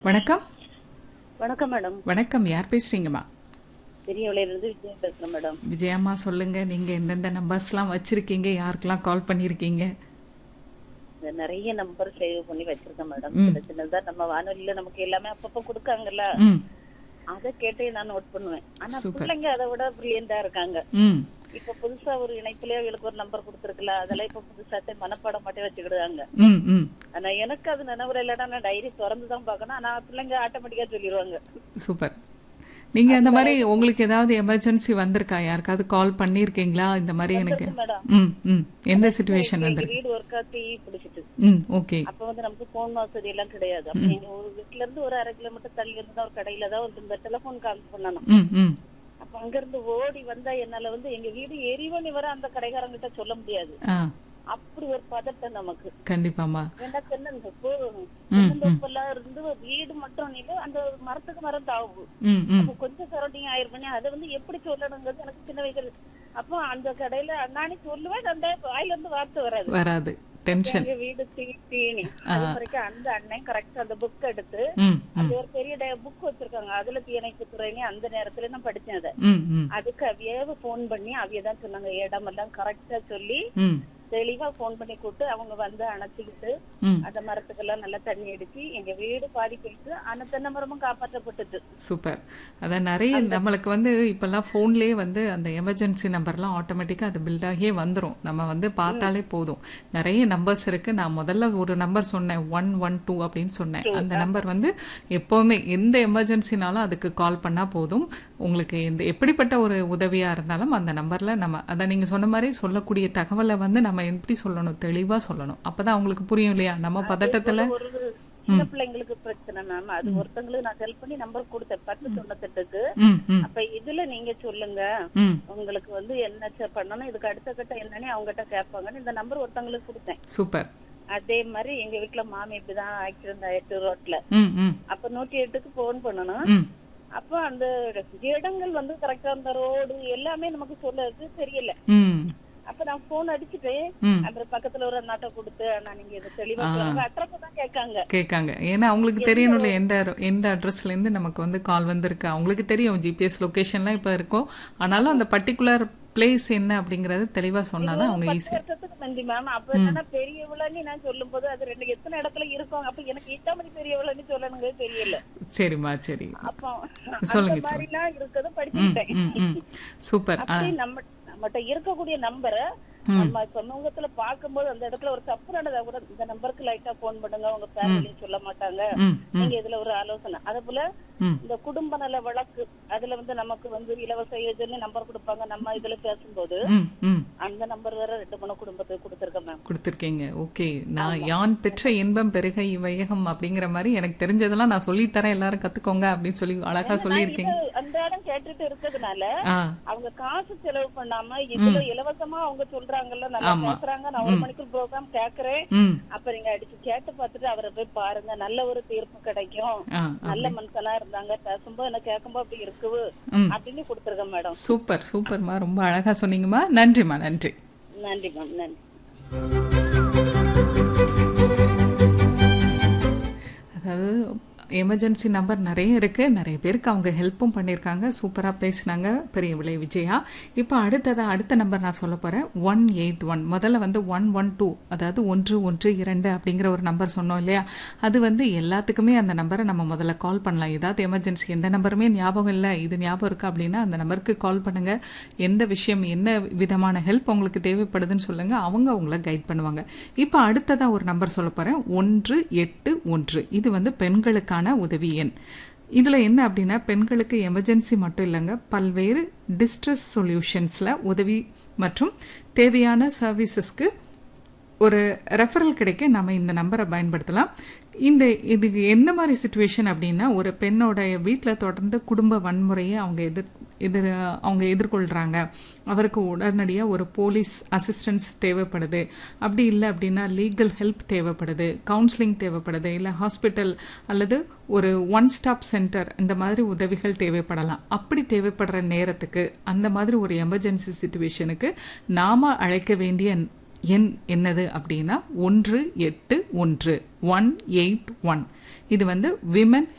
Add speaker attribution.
Speaker 1: வணக்கம்.
Speaker 2: வணக்கம் மேடம்.
Speaker 1: வணக்கம். யார் பேசுறீங்கம்மா?
Speaker 2: பெரியவளையிலிருந்து விஜயா பேசுறேன் மேடம்.
Speaker 1: விஜயம்மா சொல்லுங்க, நீங்க எந்தெந்த நம்பர்ஸ்லாம் வச்சிருக்கீங்க, யாருக்கெல்லாம் கால் பண்ணிருக்கீங்க?
Speaker 2: நிறைய நம்பர் சேவ் பண்ணி வச்சிருக்கேன் மேடம். சின்ன சின்னதா நம்ம வானொலியில நமக்கு எல்லாமே அப்பப்ப கொடுக்காங்கல்ல, அத கேட்டே நான் நோட் பண்ணுவேன். ஆனா பிள்ளைங்க அதை விட பிரில்லியண்டா இருக்காங்க. இப்ப புதுசா ஒரு இணைப்புலயே அவங்களுக்கு ஒரு நம்பர் கொடுத்துருக்குல்ல, அதெல்லாம் இப்ப புதுசாட்டே மனப்பாடம் மாட்டே வச்சுக்கிடுவாங்க. ஆனா எனக்கு அது நினைவுல இல்லடா, நான் டைரி திறந்துதான் பாக்கணும். ஆனா பிள்ளைங்க ஆட்டோமேட்டிக்கா சொல்லிடுவாங்க.
Speaker 1: சூப்பர். நீங்க அந்த மாதிரி உங்களுக்கு ஏதாவது எமர்ஜென்சி வந்திருக்கா? யாருக்காவது கால் பண்ணிருக்கீங்களா இந்த மாதிரி? எனக்கு எந்த சிச்சுவேஷன் வந்திருக்கு?
Speaker 2: வீடு ஒர்க்கா தீ பிடிச்சிட்டு,
Speaker 1: ஓகே.
Speaker 2: அப்ப வந்து நமக்கு போன் வசதி எல்லாம் கிடையாது. அப்ப எங்க ஒரு வீட்டுல இருந்து ஒரு 1/2 கிலோமீட்டர் தள்ளி இருந்தா ஒரு கடையில தான் ஒரு டெலிபோன் கால் பண்ணணும். அப்ப அங்க இருந்து ஓடி வந்தா என்னால வந்து எங்க வீடு எரிவனி வர அந்த கடைக்காரங்கிட்ட சொல்ல முடியாது. அப்படி ஒரு பதட்டம் நமக்கு.
Speaker 1: கண்டிப்பாமா.
Speaker 2: இருந்து வீடு மட்டும் இல்ல, அந்த மரத்துக்கு மரம் தாவு கொஞ்சம் சரௌண்டிங் ஆயிருப்பேன். அதை வந்து எப்படி சொல்லணுங்கிறது எனக்கு சின்ன வயசுல. அப்போ அந்த கடையில நானே சொல்லுவேன், அந்த வாயில இருந்து வார்த்தை வராது.
Speaker 1: டென்ஷன்.
Speaker 2: வீடு தீனி அது வரைக்கும் அந்த அண்ணன் கரெக்டா அந்த புக் எடுத்து, அது ஒரு பெரிய புக் வச்சிருக்காங்க, அதுல தீயணைப்பு துறைன்னு அந்த நேரத்துல நான் படிச்சேன். அதை அதுக்கு அவையாவது போன் பண்ணி அவையதான் சொன்னாங்க, இடமெல்லாம் கரெக்டா சொல்லி தெளிவா போன் பண்ணி கூப்பிட்டு அவங்க வந்து அணைச்சிக்கிட்டு அந்த மரத்துக்கெல்லாம் நல்லா தண்ணி அடிச்சு எங்க வீடு பாதி போயிட்டு, ஆனா தென்னை மரமும் காப்பாற்றப்பட்டது.
Speaker 1: சூப்பர். அதான் நிறைய நம்மளுக்கு வந்து இப்பெல்லாம் போன்லயே வந்து அந்த எமர்ஜென்சி நம்பர்லாம் ஆட்டோமேட்டிக்கா அது பில்ட் ஆகியே வந்துடும். நம்ம வந்து பார்த்தாலே போதும். நிறைய நம்பர்ஸ் இருக்கு. நான் முதல்ல ஒரு நம்பர் சொன்னேன், 112 அப்படின்னு சொன்னேன். அந்த நம்பர் வந்து எப்பவுமே எந்த எமர்ஜென்சினாலும் அதுக்கு கால் பண்ணா போதும். உங்களுக்கு எந்த எப்படிப்பட்ட ஒரு உதவியா இருந்தாலும் அந்த நம்பர்ல நம்ம அதை நீங்க சொன்ன மாதிரி சொல்லக்கூடிய தகவலை வந்து நம்ம எப்படி சொல்லணும், தெளிவா சொல்லணும். அப்பதான் அவங்களுக்கு புரியும் இல்லையா? நம்ம பதட்டத்துல
Speaker 2: சின்ன பிள்ளைங்களுக்கு பிரச்சனை மேம், அது ஒருத்தங்களுக்கு நான் ஹெல்ப் பண்ணி நம்பர் கொடுத்தேன் 1098க்கு. அப்ப இதுல நீங்க சொல்லுங்க உங்களுக்கு வந்து என்ன பண்ணணும், இதுக்கு அடுத்த கட்டம் என்னன்னு அவங்ககிட்ட கேட்பாங்கன்னு இந்த நம்பர் ஒருத்தங்களுக்கு கொடுத்தேன்.
Speaker 1: சூப்பர்.
Speaker 2: அதே மாதிரி எங்க வீட்டுல மாமி இப்படிதான் ஆக்சிடென்ட் ஆயிட்டு ரோட்ல. அப்ப 108க்கு போன் பண்ணணும். அப்ப அந்த இடங்கள் வந்து கரெக்டா அந்த ரோடு எல்லாமே நமக்கு சொல்றது தெரியல. அப்ப நான் போன் அடிச்சுட்டு அந்த பக்கத்துல ஒரு நாட்டை கொடுத்து, நான் நீங்க இதை தெளிவா அட்ரஸ் தான் கேட்காங்க.
Speaker 1: ஏன்னா அவங்களுக்கு தெரியணும்ல எந்த அட்ரஸ்ல இருந்து நமக்கு வந்து கால் வந்திருக்கு. அவங்களுக்கு தெரியும் ஜிபிஎஸ் லொகேஷன்லாம் இப்ப இருக்கும். ஆனாலும் அந்த பர்டிகுலர் பிளேஸ் என்ன அப்படிங்கறது தெளிவா சொன்னாதான் அவங்க ஈஸியா.
Speaker 2: நன்றி மேம். அப்ப என்னன்னா பெரியவளன்னு நான் சொல்லும் போது அது ரெண்டு எத்தனை இடத்துல இருக்கும். அப்ப எனக்கு இட்டாமணி பெரியவளன்னு சொல்லணுங்க தெரியல.
Speaker 1: சரிம்மா, சரி.
Speaker 2: அப்போ
Speaker 1: சொல்லுங்க.
Speaker 2: மாதிரிலாம் இருக்கிறத படிச்சுட்டேன்.
Speaker 1: சூப்பர்.
Speaker 2: அப்படி நம்மகிட்ட இருக்கக்கூடிய நம்பரை நம்ம சமூகத்துல பாக்கும்போது அந்த இடத்துல ஒரு தப்பு நடந்தா கூட இந்த நம்பருக்கு லைட்டா போன் பண்ணுங்க, உங்க ஃபேமிலியும் சொல்ல மாட்டாங்க, நீங்க இதுல ஒரு ஆலோசனை. அதே போல இந்த குடும்ப நல வழக்கு அதுல வந்து நமக்கு வந்து இலவச யோஜனை நம்பர் கொடுப்பாங்க. நம்ம இதுல பேசும்போது அந்த நம்பர் வேற 2 குடும்பத்துக்கு கொடுத்திருக்கேன் மேம்.
Speaker 1: கொடுத்திருக்கீங்க. ஓகே. நான் யான் பெற்ற இன்பம் பெருக இவ்வையகம் அப்படிங்கிற மாதிரி எனக்கு தெரிஞ்சதெல்லாம் நான் சொல்லி தரேன், எல்லாரும் கத்துக்கோங்க அப்படின்னு சொல்லி அழகா சொல்லியிருக்கீங்க.
Speaker 2: அந்த இடம் கேட்டுட்டு இருக்கிறதுனால அவங்க காசு செலவு பண்ணாம இதுல இலவசமா அவங்க சொல்றாங்கல்ல, நல்லா பேசுறாங்க. நான் 1 மணிக்கு ப்ரோக்ராம் கேக்குறேன். அப்ப நீங்க அடிச்சு கேட்டு பார்த்துட்டு அவரை போய் பாருங்க, நல்ல ஒரு தீர்ப்பு கிடைக்கும். நல்ல மனுஷனா இருந்தாங்க, பேசும்போது எனக்கு கேட்கும்போது அப்படி இருக்கு அப்படின்னு கொடுத்துருக்கேன் மேடம்.
Speaker 1: சூப்பர், சூப்பர்மா. ரொம்ப அழகா சொன்னீங்கம்மா. நன்றிமா. நன்றி.
Speaker 2: நன்றி மேம். நன்றி.
Speaker 1: அதாவது எமர்ஜென்சி நம்பர் நிறைய இருக்கு. நிறைய பேருக்கு அவங்க ஹெல்ப்பும் பண்ணியிருக்காங்க. சூப்பராக பேசினாங்க பெரிய விலை விஜயா. இப்போ அடுத்த நம்பர் நான் சொல்ல போகிறேன், 181. முதல்ல வந்து 112, அதாவது 112 அப்படிங்கிற ஒரு நம்பர் சொன்னோம் இல்லையா? அது வந்து எல்லாத்துக்குமே அந்த நம்பரை நம்ம முதல்ல கால் பண்ணலாம். ஏதாவது எமர்ஜென்சி எந்த நம்பருமே ஞாபகம் இல்லை, இது ஞாபகம் இருக்கா அப்படின்னா அந்த நம்பருக்கு கால் பண்ணுங்க. எந்த விஷயம், என்ன விதமான ஹெல்ப் உங்களுக்கு தேவைப்படுதுன்னு சொல்லுங்க, அவங்க உங்களை கைட் பண்ணுவாங்க. இப்போ அடுத்ததாக ஒரு நம்பர் சொல்ல போகிறேன், 181. இது வந்து பெண்களுக்கான உதவி எண். இதுல என்ன அப்படின்னா பெண்களுக்கு எமர்ஜென்சி மட்டும் இல்லைங்க, பல்வேறு டிஸ்ட்ரெஸ் சொல்யூஷன்ஸ்ல உதவி மற்றும் தேவையான சர்வீசஸ்க்கு ஒரு ரெஃபரல் கிடைக்க நம்ம இந்த நம்பரை பயன்படுத்தலாம். இதுக்கு எந்த மாதிரி சிச்சுவேஷன் அப்படின்னா, ஒரு பெண்ணோட வீட்டில் தொடர்ந்து குடும்ப வன்முறையை அவங்க எதிர்கொள்கிறாங்க. அவருக்கு உடனடியாக ஒரு போலீஸ் அசிஸ்டன்ஸ் தேவைப்படுது. அப்படி இல்லை அப்படின்னா லீகல் ஹெல்ப் தேவைப்படுது, கவுன்சிலிங் தேவைப்படுது, இல்லை ஹாஸ்பிட்டல் அல்லது ஒரு ஒன் ஸ்டாப் சென்டர், இந்த மாதிரி உதவிகள் தேவைப்படலாம். அப்படி தேவைப்படுற நேரத்துக்கு அந்த மாதிரி ஒரு எமர்ஜென்சி சிச்சுவேஷனுக்கு நாம அழைக்க வேண்டிய எண் என்னது அப்படின்னா 181 181. இது வந்து விமன்